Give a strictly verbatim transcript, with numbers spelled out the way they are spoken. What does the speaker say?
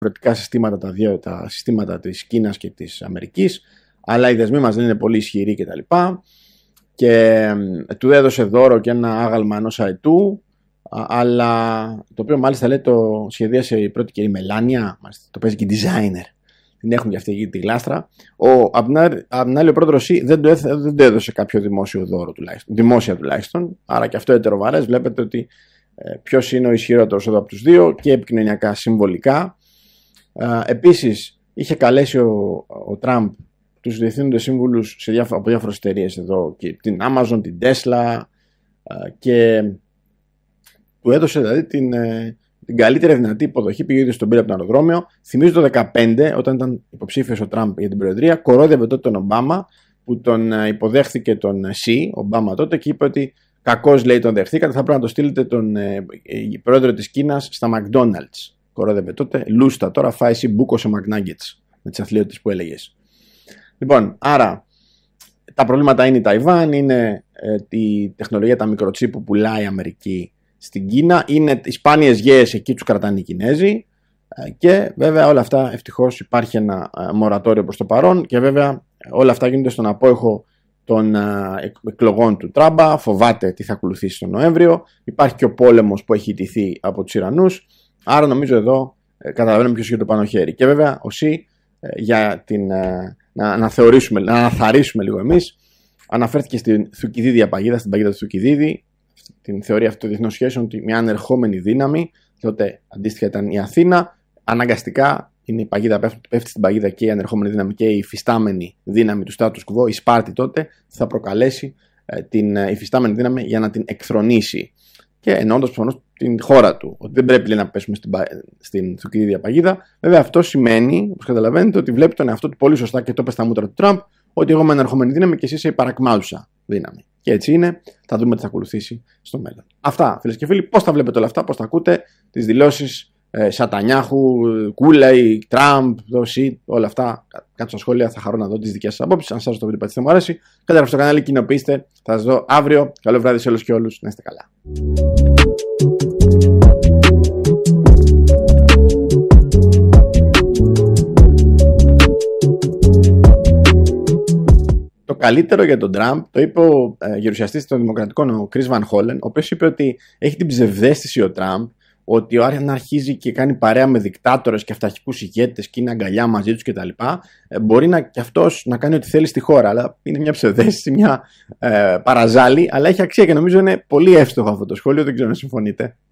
διαφορετικά συστήματα τα δύο, τα συστήματα της Κίνας και της Αμερικής, αλλά οι δεσμοί μας δεν είναι πολύ ισχυροί κτλ. Και, και του έδωσε δώρο και ένα άγαλμα ενός αετού, αλλά το οποίο μάλιστα λέει το σχεδίασε η πρώτη κυρία Μελάνια, το παίζει και designer. Την έχουν και αυτή τη γλάστρα. Ο Αμπνάλη, ο πρόεδρος Σι, δεν, δεν το έδωσε κάποιο δημόσιο δώρο τουλάχιστον, δημόσια τουλάχιστον. Άρα και αυτό ετεροβαρές. Βλέπετε ότι ε, ποιος είναι ο ισχυρότερος εδώ από τους δύο και επικοινωνιακά συμβολικά. Ε, επίσης, είχε καλέσει ο, ο Τραμπ τους διευθύνοντες σύμβουλους σε διάφο- από διάφορες εταιρείες εδώ, και την Amazon, την Tesla, ε, και του έδωσε δηλαδή την. Ε, την καλύτερη δυνατή υποδοχή. Πήγε ήδη στον πήρε από το αεροδρόμιο. Θυμίζω το δύο χιλιάδες δεκαπέντε, όταν ήταν υποψήφιος ο Τραμπ για την προεδρία, κορόιδευε τότε τον Ομπάμα, που τον υποδέχθηκε τον Σι, Ομπάμα τότε, και είπε ότι κακώς, λέει, τον δεχθήκατε, θα πρέπει να το στείλετε τον ε, πρόεδρο της Κίνας στα McDonald's. Κορόιδευε τότε. Λούστα, τώρα φάει εσύ μπούκο σε McNuggets με τις αθλειότητες που έλεγες. Λοιπόν, άρα τα προβλήματα είναι η Ταϊβάν, είναι ε, η τεχνολογία, τα μικροτσίπ που πουλάει η Αμερική στην Κίνα, είναι οι σπάνιες γέες, εκεί τους κρατάνε οι Κινέζοι, και βέβαια όλα αυτά, ευτυχώς υπάρχει ένα μορατόριο προς το παρόν, και βέβαια όλα αυτά γίνονται στον απόϊχο των εκλογών του Τράμπα. Φοβάται τι θα ακολουθήσει τον Νοέμβριο, υπάρχει και ο πόλεμος που έχει ιτηθεί από τους Ιρανούς, άρα νομίζω εδώ καταλαβαίνουμε ποιος έχει το πάνω χέρι. Και βέβαια ο Σι, για την, να, να θεωρήσουμε, να αναθαρρύσουμε λίγο εμείς, αναφέρθηκε στην Θουκυδίδη παγίδα, στην παγίδα του Θουκυδίδη, την θεωρία αυτών των διεθνών σχέσεων, ότι μια ανερχόμενη δύναμη, τότε αντίστοιχα ήταν η Αθήνα, αναγκαστικά είναι η παγίδα, πέφτει στην παγίδα και η ανερχόμενη δύναμη και η υφιστάμενη δύναμη του status quo, η Σπάρτη τότε, θα προκαλέσει ε, την υφιστάμενη δύναμη για να την εκθρονήσει. Και εννοώντας προφανώς την χώρα του, ότι δεν πρέπει, λέει, να πέσουμε στην, στην Θουκυδίδη παγίδα. Βέβαια αυτό σημαίνει, όπως καταλαβαίνετε, ότι βλέπει τον εαυτό του πολύ σωστά, και το είπε στα μούτρα του Τραμπ, ότι εγώ είμαι ανερχόμενη δύναμη και εσύ είσαι η παρακμάζουσα δύναμη. Και έτσι είναι, θα δούμε τι θα ακολουθήσει στο μέλλον. Αυτά, φίλες και φίλοι, πώς τα βλέπετε όλα αυτά, πώς τα ακούτε, τις δηλώσεις ε, Σατανιάχου, Κούλεϊ, Τραμπ, Σι, όλα αυτά, κάτω στα σχόλια, θα χαρώ να δω τις δικές σας απόψεις. Αν σας το βίντεο πατήστε μου αρέσει, καταγραφείτε στο κανάλι, κοινοποιήστε, θα σας δω αύριο. Καλό βράδυ σε όλους και όλους, να είστε καλά. Το καλύτερο για τον Τραμπ το είπε ο ε, γερουσιαστής των Δημοκρατικών, ο Chris Van Hollen, ο οποίος είπε ότι έχει την ψευδαίσθηση ο Τραμπ ότι ο Άριαν αρχίζει και κάνει παρέα με δικτάτορες και αυταρχικούς ηγέτες και είναι αγκαλιά μαζί τους κτλ. Ε, μπορεί να, και αυτός να κάνει ό,τι θέλει στη χώρα, αλλά είναι μια ψευδαίσθηση, μια ε, παραζάλη, αλλά έχει αξία και νομίζω είναι πολύ εύστοχο αυτό το σχόλιο, δεν ξέρω αν συμφωνείτε.